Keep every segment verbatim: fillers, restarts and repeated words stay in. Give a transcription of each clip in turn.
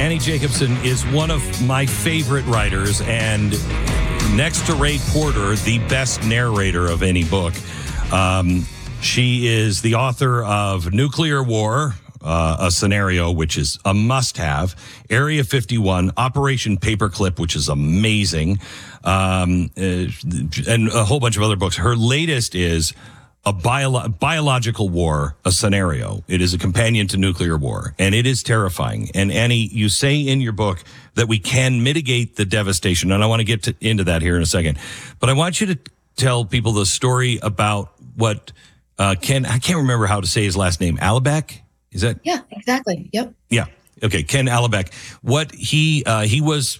Annie Jacobsen is one of my favorite writers, and next to Ray Porter, the best narrator of any book. Um, she is the author of Nuclear War, uh, a scenario which is a must-have, Area fifty-one, Operation Paperclip, which is amazing, um, uh, and a whole bunch of other books. Her latest is A bio- biological war, a scenario. It is a companion to nuclear war, and it is terrifying. And Annie, you say in your book that we can mitigate the devastation, and I want to get to, into that here in a second. But I want you to tell people the story about what uh, Ken, I can't remember how to say his last name, Alibek? Is that? Yeah, exactly. Yep. Yeah. Okay, Ken Alibek. What he, uh, he was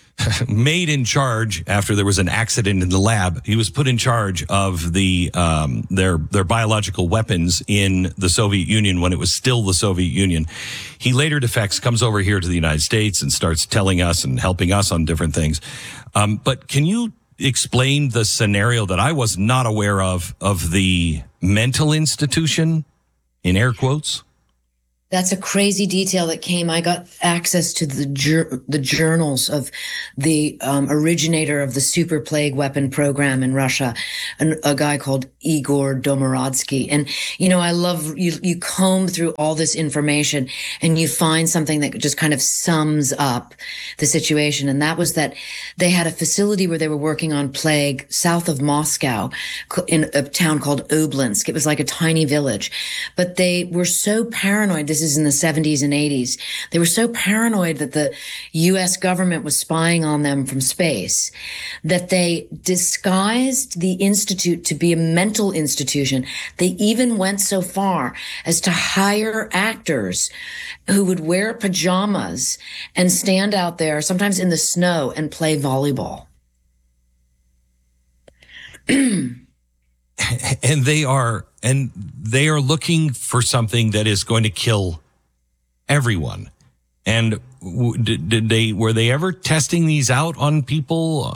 made in charge after there was an accident in the lab. He was put in charge of the um, their their biological weapons in the Soviet Union when it was still the Soviet Union. He later defects, comes over here to the United States, and starts telling us and helping us on different things. Um, but can you explain the scenario that I was not aware of of the mental institution, in air quotes? That's a crazy detail that came. I got access to the jur- the journals of the um, originator of the super plague weapon program in Russia, an, a guy called Igor Domorodsky. And, you know, I love you, you comb through all this information and you find something that just kind of sums up the situation. And that was that they had a facility where they were working on plague south of Moscow in a town called Oblinsk. It was like a tiny village, but they were so paranoid. This is in the seventies and eighties. They were so paranoid that the U S government was spying on them from space that they disguised the institute to be a mental institution. They even went so far as to hire actors who would wear pajamas and stand out there, sometimes in the snow, and play volleyball. And they are, and they are looking for something that is going to kill everyone. And w- did, did they, were they ever testing these out on people?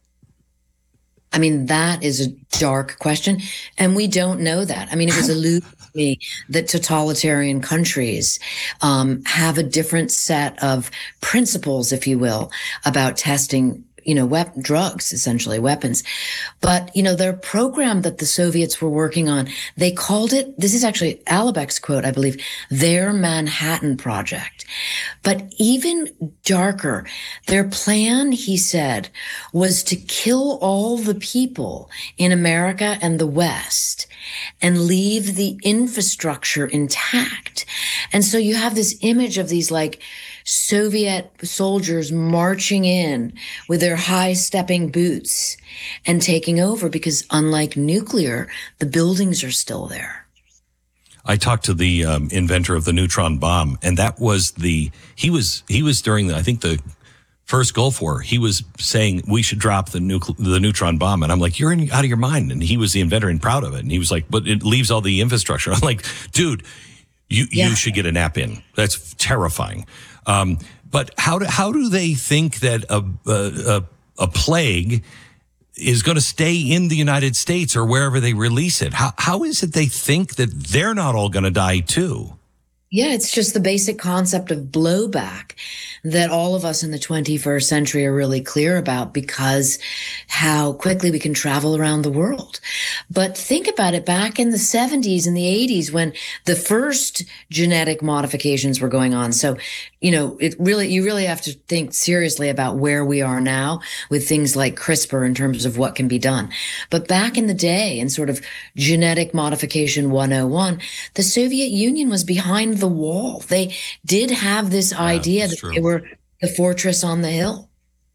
I mean, that is a dark question, and we don't know that. I mean, it was alluded to me that totalitarian countries um, have a different set of principles, if you will, about testing, you know, wep- drugs, essentially weapons. But, you know, their program that the Soviets were working on, they called it, this is actually Alibek's quote, I believe, their Manhattan Project. But even darker, their plan, he said, was to kill all the people in America and the West and leave the infrastructure intact. And so you have this image of these like Soviet soldiers marching in with their high-stepping boots and taking over, because unlike nuclear, the buildings are still there. I talked to the um, inventor of the neutron bomb, and that was the, he was, he was during the, I think the first Gulf War, he was saying we should drop the nucle- the neutron bomb. And I'm like, you're in, out of your mind. And he was the inventor and proud of it. And he was like, but it leaves all the infrastructure. I'm like, dude, you, yeah. you should get a nap in. That's terrifying. Um, but how do, how do they think that a, a, a plague is going to stay in the United States or wherever they release it? How, how is it they think that they're not all going to die too? Yeah, it's just the basic concept of blowback that all of us in the twenty-first century are really clear about, because how quickly we can travel around the world. But think about it, back in the seventies and the eighties when the first genetic modifications were going on. So, you know, it really, you really have to think seriously about where we are now with things like CRISPR in terms of what can be done. But back in the day, in sort of genetic modification one oh one, the Soviet Union was behind the wall. They did have this idea yeah, that true. They were the fortress on the hill.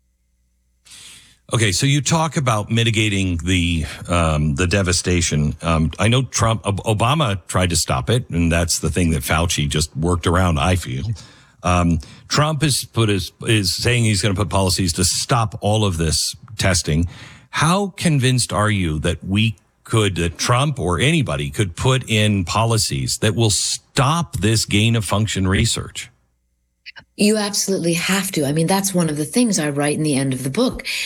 Okay, so you talk about mitigating the um, the devastation. Um, I know Trump, Obama tried to stop it, and that's the thing that Fauci just worked around, I feel. Um, Trump is put his, is saying he's going to put policies to stop all of this testing. How convinced are you that we could, that Trump or anybody could put in policies that will stop this gain of function research? You absolutely have to. I mean, that's one of the things I write in the end of the book.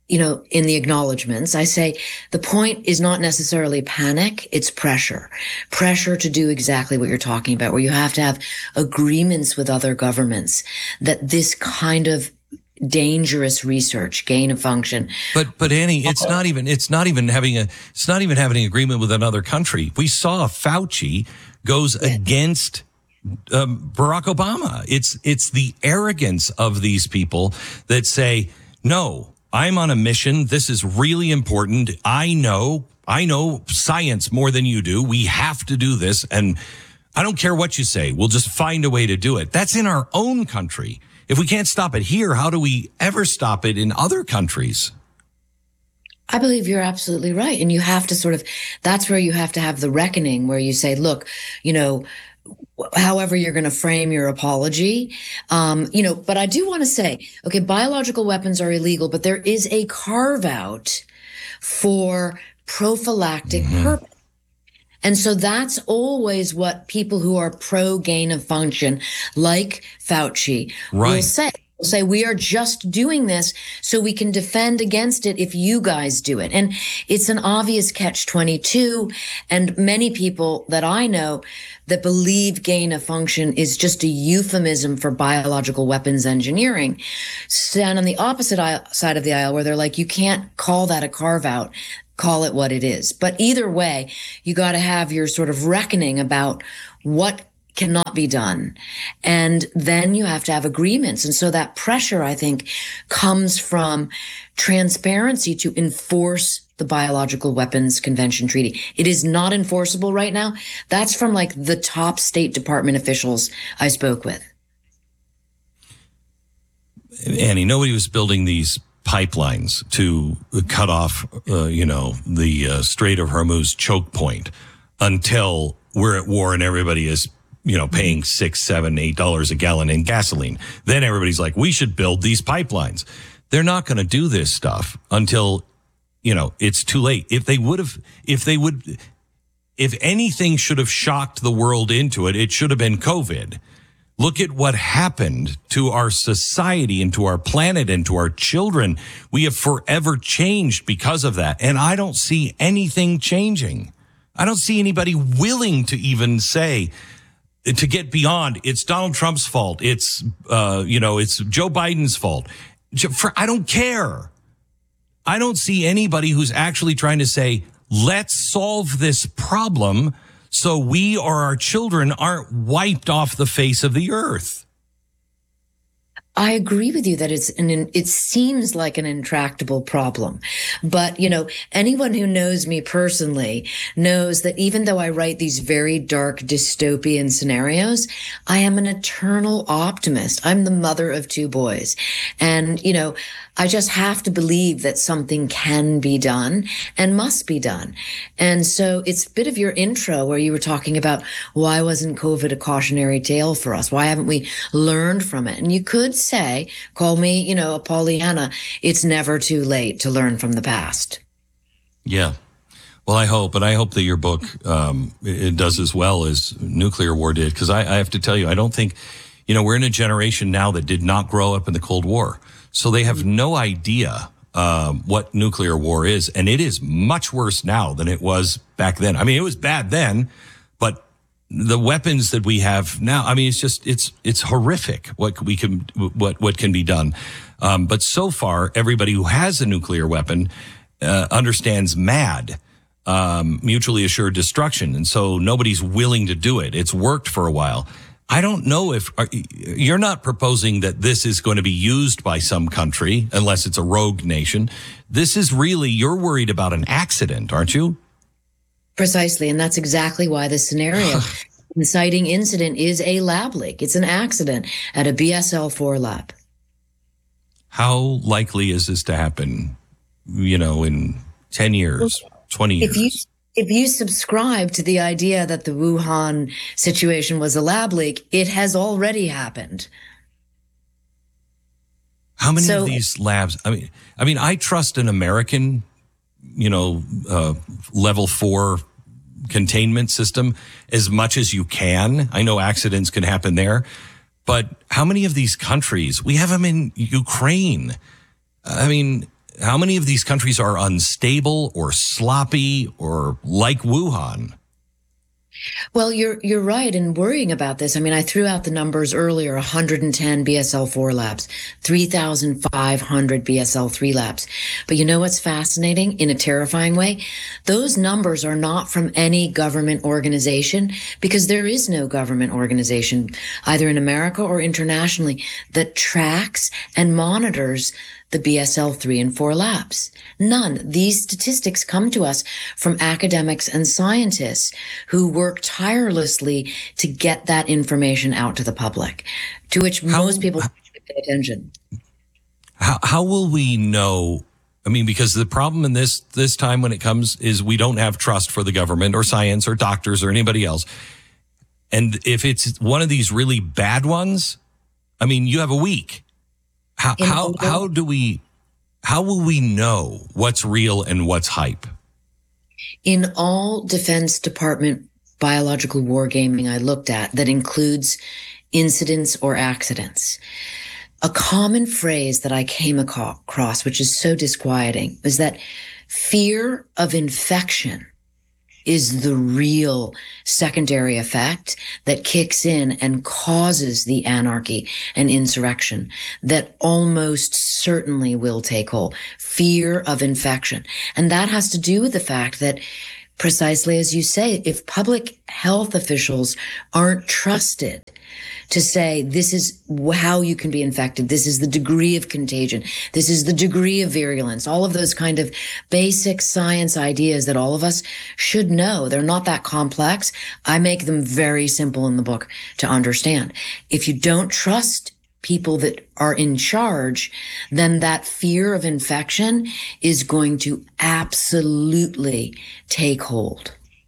you know, in the acknowledgments, I say the point is not necessarily panic, it's pressure. Pressure to do exactly what you're talking about, where you have to have agreements with other governments that this kind of dangerous research, gain of function. But but Annie, it's not even it's not even having a it's not even having an agreement with another country. We saw Fauci goes yeah. against um, Barack Obama. It's it's the arrogance of these people that say, no, I'm on a mission. This is really important. I know, I know science more than you do. We have to do this. And I don't care what you say. We'll just find a way to do it. That's in our own country. If we can't stop it here, how do we ever stop it in other countries? I believe you're absolutely right. And you have to sort of, that's where you have to have the reckoning where you say, look, you know, however you're going to frame your apology, um, you know, but I do want to say, okay, biological weapons are illegal, but there is a carve out for prophylactic mm-hmm. purpose. And so that's always what people who are pro gain of function, like Fauci, right. will say. Will say, we are just doing this so we can defend against it if you guys do it. And it's an obvious catch twenty-two. And many people that I know that believe gain of function is just a euphemism for biological weapons engineering stand on the opposite aisle, side of the aisle where they're like, you can't call that a carve out. Call it what it is. But either way, you got to have your sort of reckoning about what cannot be done. And then you have to have agreements. And so that pressure, I think, comes from transparency to enforce the Biological Weapons Convention Treaty. It is not enforceable right now. That's from like the top State Department officials I spoke with. Annie, nobody was building these pipelines to cut off, uh, you know, the uh, Strait of Hormuz choke point until we're at war and everybody is, you know, paying six, seven, eight dollars a gallon in gasoline. Then everybody's like, we should build these pipelines. They're not going to do this stuff until, you know, it's too late. If they would have, if they would, if anything should have shocked the world into it, it should have been COVID. Look at what happened to our society and to our planet and to our children. We have forever changed because of that. And I don't see anything changing. I don't see anybody willing to even say, to get beyond, it's Donald Trump's fault. It's, uh, you know, it's Joe Biden's fault. For, I don't care. I don't see anybody who's actually trying to say, let's solve this problem so we or our children aren't wiped off the face of the earth. I agree with you that it's an, it seems like an intractable problem. But, you know, anyone who knows me personally knows that even though I write these very dark dystopian scenarios, I am an eternal optimist. I'm the mother of two boys. And, you know, I just have to believe that something can be done and must be done. And so it's a bit of your intro where you were talking about why wasn't COVID a cautionary tale for us? Why haven't we learned from it? And you could say, call me, you know, a Pollyanna, it's never too late to learn from the past. Yeah. Well, I hope, and I hope that your book, um, it does as well as Nuclear War did. Because I, I have to tell you, I don't think, you know, we're in a generation now that did not grow up in the Cold War. So they have no idea um, what nuclear war is. And it is much worse now than it was back then. I mean, it was bad then, but the weapons that we have now, I mean, it's just, it's, it's horrific what we can, what, what can be done. Um, but so far, everybody who has a nuclear weapon uh, understands MAD, um, mutually assured destruction. And so nobody's willing to do it. It's worked for a while. I don't know if are, you're not proposing that this is going to be used by some country unless it's a rogue nation. This is really, you're worried about an accident, aren't you? Precisely. And that's exactly why the scenario inciting incident is a lab leak. It's an accident at a B S L four lab. How likely is this to happen, you know, in ten years, twenty years? If you If you subscribe to the idea that the Wuhan situation was a lab leak, it has already happened. How many so, of these labs? I mean, I mean, I trust an American, you know, uh, level four containment system as much as you can. I know accidents can happen there, but how many of these countries? We have them in Ukraine. I mean, how many of these countries are unstable or sloppy or like Wuhan? Well, you're you're right in worrying about this. I mean, I threw out the numbers earlier: one hundred ten B S L four labs, three thousand five hundred B S L three labs. But you know what's fascinating in a terrifying way? Those numbers are not from any government organization, because there is no government organization, either in America or internationally, that tracks and monitors the B S L three and four labs. None. These statistics come to us from academics and scientists who work tirelessly to get that information out to the public, to which how, most people pay attention. How, how will we know? I mean, because the problem in this this time when it comes is we don't have trust for the government or science or doctors or anybody else. And if it's one of these really bad ones, I mean, you have a week. How how how do we how will we know what's real and what's hype? In all Defense Department biological wargaming I looked at that includes incidents or accidents, a common phrase that I came across, which is so disquieting, is that fear of infection is the real secondary effect that kicks in and causes the anarchy and insurrection that almost certainly will take hold. Fear of infection. And that has to do with the fact that, precisely as you say, if public health officials aren't trusted to say, this is how you can be infected, this is the degree of contagion, this is the degree of virulence, all of those kind of basic science ideas that all of us should know. They're not that complex. I make them very simple in the book to understand. If you don't trust people that are in charge, then that fear of infection is going to absolutely take hold.